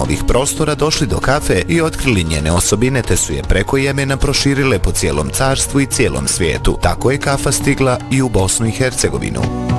ovih prostora došli do kafe i otkrili njene osobine, te su je preko Jemena proširile po cijelom carstvu i cijelom svijetu. Tako je kafa stigla i u Bosnu i Hercegovinu.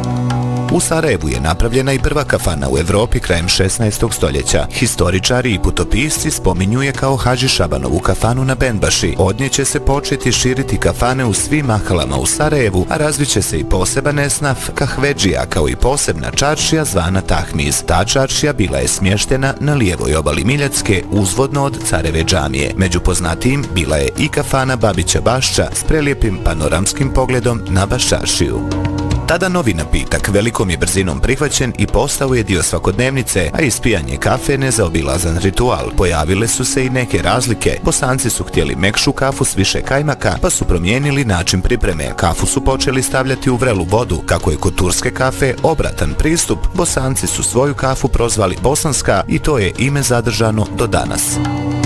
U Sarajevu je napravljena i prva kafana u Evropi krajem 16. stoljeća. Historičari i putopisci spominju je kao Hadži Šabanovu kafanu na Benbaši. Od nje će se početi širiti kafane u svim mahalama u Sarajevu, a razviće se i poseban esnaf kahvedžija, kao i posebna čaršija zvana Tahmiz. Ta čaršija bila je smještena na lijevoj obali Miljacke, uzvodno od Careve džamije. Među poznatijim bila je i kafana Babića Bašća s prelijepim panoramskim pogledom na Baščaršiju. Tada novi napitak velikom je brzinom prihvaćen i postao je dio svakodnevnice, a ispijanje kafe nezaobilazan ritual. Pojavile su se i neke razlike. Bosanci su htjeli mekšu kafu s više kajmaka, pa su promijenili način pripreme. Kafu su počeli stavljati u vrelu vodu. Kako je kod turske kafe obratan pristup, Bosanci su svoju kafu prozvali bosanska i to je ime zadržano do danas.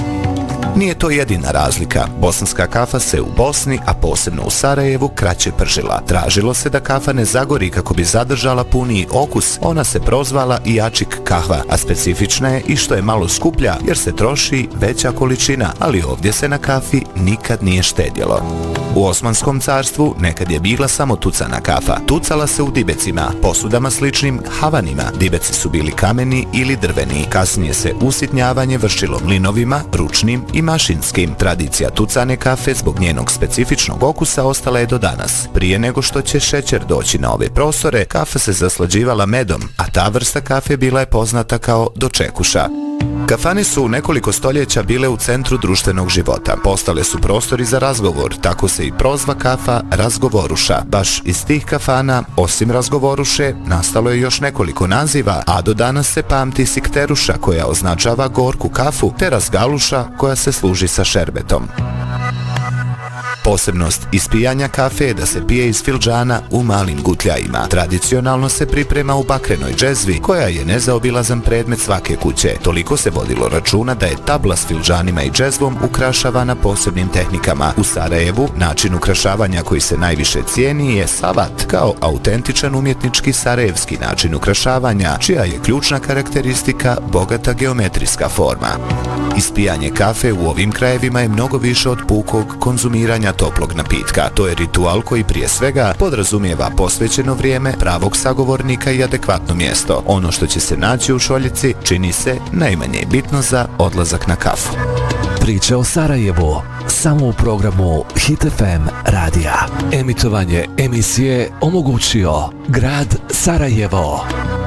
Nije to jedina razlika. Bosanska kafa se u Bosni, a posebno u Sarajevu, kraće pržila. Tražilo se da kafa ne zagori kako bi zadržala puniji okus. Ona se prozvala i jačik kahva, a specifična je i što je malo skuplja jer se troši veća količina, ali ovdje se na kafi nikad nije štedjelo. U Osmanskom carstvu nekad je bila samo tucana kafa. Tucala se u dibecima, posudama sličnim havanima. Dibeci su bili kameni ili drveni. Kasnije se usitnjavanje vršilo mlinovima, ručnim i mašinskim. Tradicija tucane kafe zbog njenog specifičnog okusa ostala je do danas. Prije nego što će šećer doći na ove prostore, kafa se zaslađivala medom, a ta vrsta kafe bila je poznata kao dočekuša. Kafane su u nekoliko stoljeća bile u centru društvenog života. Postale su prostori za razgovor, tako se i prozva kafa razgovoruša. Baš iz tih kafana, osim razgovoruše, nastalo je još nekoliko naziva, a do danas se pamti sikteruša koja označava gorku kafu, te razgaluša koja se služi sa šerbetom. Posebnost ispijanja kafe je da se pije iz fildžana u malim gutljajima. Tradicionalno se priprema u bakrenoj džezvi, koja je nezaobilazan predmet svake kuće. Toliko se vodilo računa da je tabla s fildžanima i džezvom ukrašavana posebnim tehnikama. U Sarajevu način ukrašavanja koji se najviše cijeni je savat, kao autentičan umjetnički sarajevski način ukrašavanja, čija je ključna karakteristika bogata geometrijska forma. Ispijanje kafe u ovim krajevima je mnogo više od pukog konzumiranja toplog napitka. To je ritual koji prije svega podrazumijeva posvećeno vrijeme, pravog sagovornika i adekvatno mjesto. Ono što će se naći u šoljici čini se najmanje bitno za odlazak na kafu. Priče o Sarajevu samo u programu Hit FM radija. Emitovanje emisije omogućio grad Sarajevo.